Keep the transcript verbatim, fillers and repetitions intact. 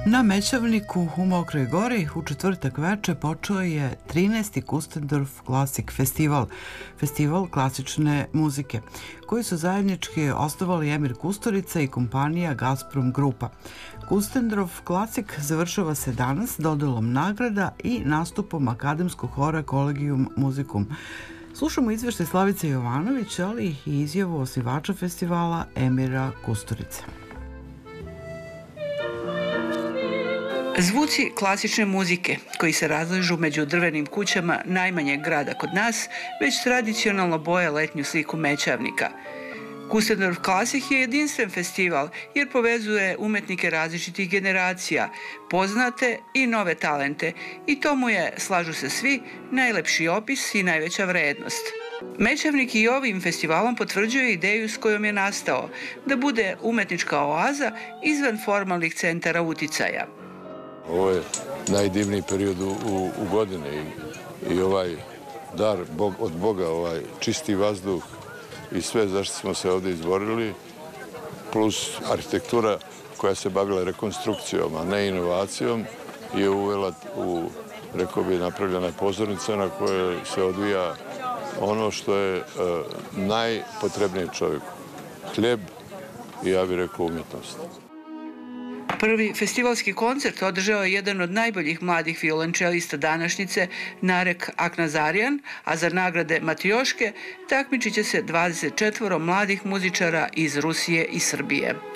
Na Mećavniku u Mokroj Gori u četvrtak veče počeo je trinaesti Kustendorf Classic Festival, festival klasične muzike, koji su zajednički osnovali Emir Kusturica i kompanija Gazprom Grupa. Kustendorf Classic završava se danas dodelom nagrada i nastupom akademskog hora Collegium Musicum. Slušamo izveštaj Slavice Jovanović, ali i izjavu osnivača festivala Emira Kusturice. Zvuci klasične muzike, koji se razližu među drvenim kućama najmanjeg grada kod nas, već tradicionalno boje letnju sliku Mećavnika. Kustendorf Classic je jedinstven festival jer povezuje umetnike različitih generacija, poznate i nove talente, i to mu je, slažu se svi, najlepši opis i najveća vrednost. Mećavnik i ovim festivalom potvrđuje ideju s kojom je nastao, da bude umetnička oaza izvan formalnih centara uticaja. Ovo je najdivniji period u, u godini i, i ovaj dar Bog, od Boga, ovaj čisti vazduh i sve zašto smo se ovdje izborili, plus arhitektura koja se bavila rekonstrukcijom, a ne inovacijom, je uvela u, rekao bi, napravljena pozornica na kojoj se odvija ono što je uh, najpotrebnije čovjeku. Hljeb i, ja bih rekao, umjetnost. Prvi festivalski koncert održao je jedan od najboljih mladih violončelista današnjice, Narek Aknazarian, a za nagrade Matijoške takmičit će se dvadeset četvoro mladih muzičara iz Rusije i Srbije.